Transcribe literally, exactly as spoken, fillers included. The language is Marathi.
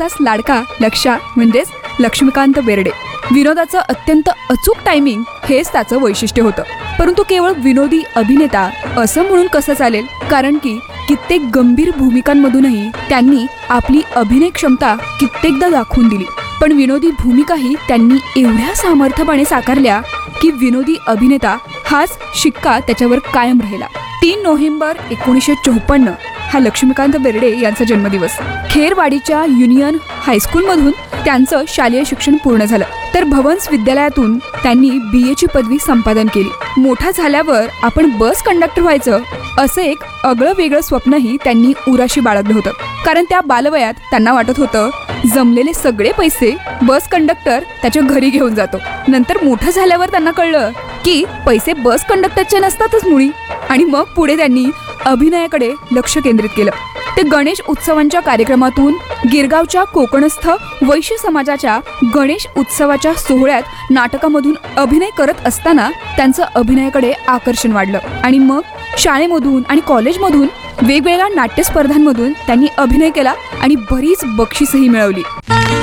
त्यांचाच लाडका लक्षा म्हणजेच लक्ष्मीकांत बेर्डे. विनोदाचं अत्यंत अचूक टायमिंग हेच त्याचं वैशिष्ट्य होतं. परंतु केवळ विनोदी अभिनेता असं म्हणून कसं चालेल, कारण की कित्येक गंभीर भूमिकांमधूनही त्यांनी आपली अभिनय क्षमता कित्येकदा दाखवून दिली. पण विनोदी भूमिकाही त्यांनी एवढ्या सामर्थ्यपणे साकारल्या की विनोदी अभिनेता हाच शिक्का त्याच्यावर कायम राहिला. तीन नोव्हेंबर एकोणीसशे चौपन्न हा लक्ष्मीकांत बेर्डे यांचा जन्मदिवस. खेरवाडीच्या युनियन हायस्कूलमधून त्यांचं शालेय शिक्षण पूर्ण झालं. तर भवन्स विद्यालयातून त्यांनी बी एची पदवी संपादन केली. मोठा झाल्यावर आपण बस कंडक्टर व्हायचं असं एक आगळं वेगळं स्वप्नही त्यांनी उराशी बाळगलं होतं. कारण त्या बालवयात त्यांना वाटत होतं जमलेले सगळे पैसे बस कंडक्टर त्याच्या घरी घेऊन जातो. नंतर मोठं झाल्यावर त्यांना कळलं की पैसे बस कंडक्टरचे नसतातच मुळी. आणि मग पुढे त्यांनी अभिनयाकडे लक्ष केंद्रित केलं. ते गणेश उत्सवांच्या कार्यक्रमातून गिरगावच्या कोकणस्थ वैश्य समाजाच्या गणेश उत्सवाच्या सोहळ्यात नाटकामधून अभिनय करत असताना त्यांचं अभिनयाकडे आकर्षण वाढलं. आणि मग शाळेमधून आणि कॉलेजमधून वेगवेगळ्या नाट्य स्पर्धांमधून त्यांनी अभिनय केला आणि बरीच बक्षीसही मिळवली.